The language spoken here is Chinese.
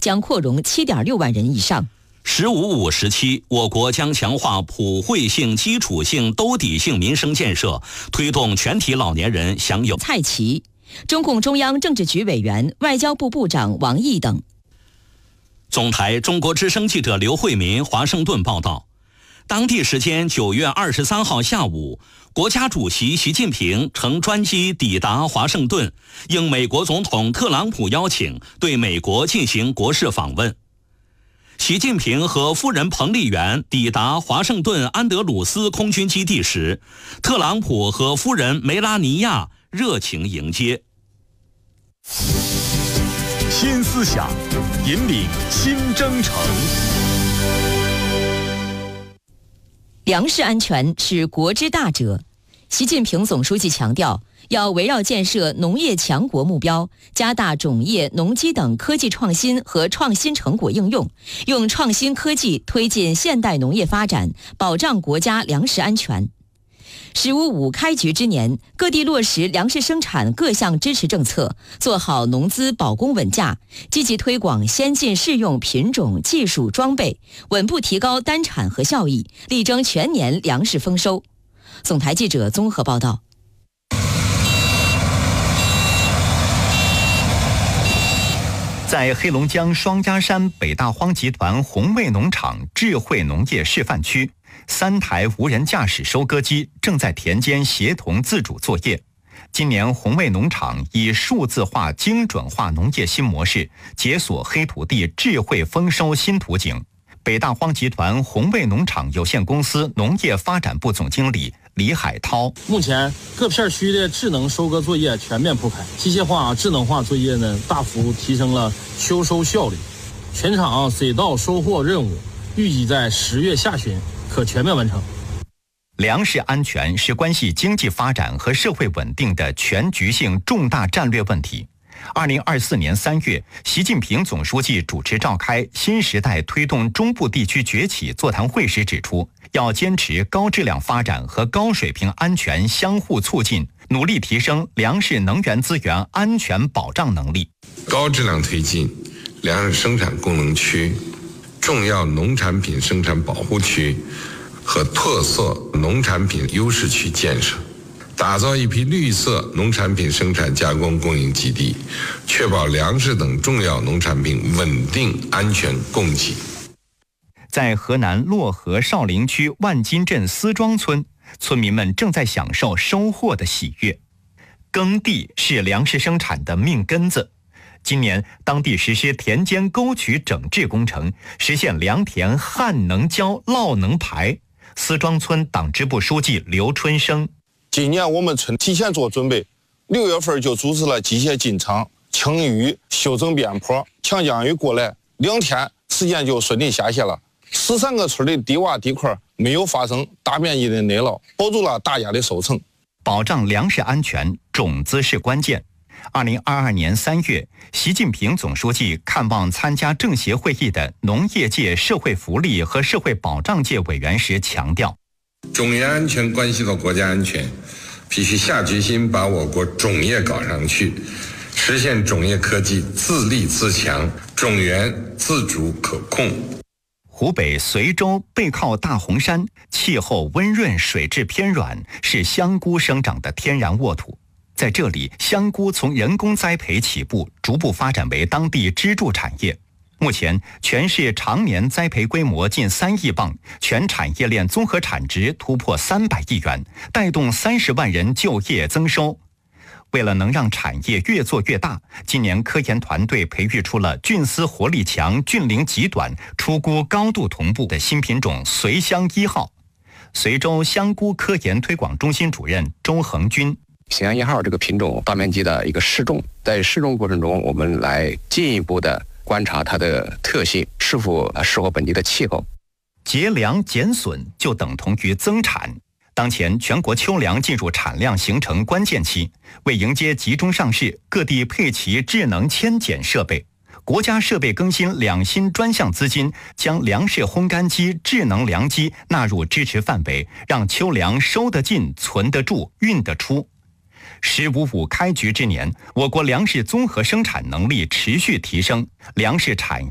将扩容7.6万人以上。 “15+5”时期，我国将强化普惠性、基础性、兜底性民生建设，推动全体老年人享有。 蔡奇、中共中央政治局委员、外交部部长王毅等。 总台中国之声记者刘慧民华盛顿报道，当地时间9月23号下午，国家主席习近平乘专机抵达华盛顿，应美国总统特朗普邀请，对美国进行国事访问。习近平和夫人彭丽媛抵达华盛顿安德鲁斯空军基地时，特朗普和夫人梅拉尼亚热情迎接。 新思想，引领新征程。 粮食安全是国之大者。习近平总书记强调，要围绕建设农业强国目标，加大种业、农机等科技创新和创新成果应用，用创新科技推进现代农业发展，保障国家粮食安全。“15+5”开局之年，各地落实粮食生产各项支持政策，做好农资保供稳价，积极推广先进适用品种、技术、装备，稳步提高单产和效益，力争全年粮食丰收。总台记者综合报道。 在黑龙江双鸭山北大荒集团宏卫农场智慧农业示范区，3台无人驾驶收割机正在田间协同自主作业。今年宏卫农场以数字化、精准化农业新模式，解锁黑土地智慧丰收新图景。北大荒集团宏卫农场有限公司农业发展部总经理李海涛： 目前各片区的智能收割作业全面铺开，机械化、智能化作业呢大幅提升了秋收效率。全场水稻收获任务预计在10月下旬可全面完成。 粮食安全是关系经济发展和社会稳定的全局性重大战略问题。2024年3月，习近平总书记主持召开新时代推动中部地区崛起座谈会时指出，要坚持高质量发展和高水平安全相互促进，努力提升粮食能源资源安全保障能力， 高质量推进粮食生产功能区、重要农产品生产保护区和特色农产品优势区建设，打造一批绿色农产品生产加工供应基地，确保粮食等重要农产品稳定安全供给。 在河南漯河少陵区万金镇思庄村，村民们正在享受收获的喜悦。耕地是粮食生产的命根子。今年，当地实施田间沟渠整治工程，实现良田旱能浇、涝能排。思庄村党支部书记刘春生： 今年我们村提前做准备，6月份就组织了机械进场、清淤、修整边坡，强降雨过来，2天时间就顺利下线了。13个村的低洼地块没有发生大面积的内涝，保住了大家的收成。 保障粮食安全，种子是关键。2022年3月，习近平总书记看望参加政协会议的农业界、社会福利和社会保障界委员时强调， 种业安全关系到国家安全，必须下决心把我国种业搞上去，实现种业科技自立自强，种源自主可控。 湖北随州背靠大红山，气候温润，水质偏软，是香菇生长的天然沃土。在这里，香菇从人工栽培起步，逐步发展为当地支柱产业。目前，全市常年栽培规模近3亿磅，全产业链综合产值突破300亿元，带动30万人就业增收。为了能让产业越做越大，今年科研团队培育出了菌丝活力强、菌龄极短、出菇高度同步的新品种随香1号。随州香菇科研推广中心主任周恒军： 随香1号这个品种大面积的一个试种，在试种过程中，我们来进一步的观察它的特性是否适合本地的气候。 节粮减损就等同于增产。当前全国秋粮进入产量形成关键期，为迎接集中上市，各地配齐智能扦剪设备。国家设备更新2新专项资金，将粮食烘干机、智能粮机纳入支持范围，让秋粮收得进、存得住、运得出。15+5开局之年，我国粮食综合生产能力持续提升，粮食产